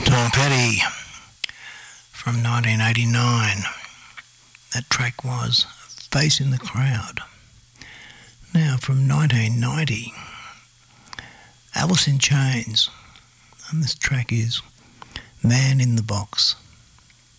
Tom Petty from 1989. That track was Face in the Crowd. Now from 1990, Alice in Chains, and this track is Man in the Box.